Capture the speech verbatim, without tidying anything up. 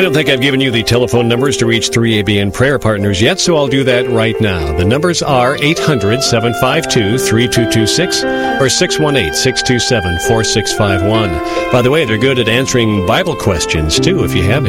I don't think I've given you the telephone numbers to reach three A B N prayer partners yet, so I'll do that right now. The numbers are eight hundred, seven five two, three two two six or six one eight, six two seven, four six five one. By the way, they're good at answering Bible questions, too, if you have any.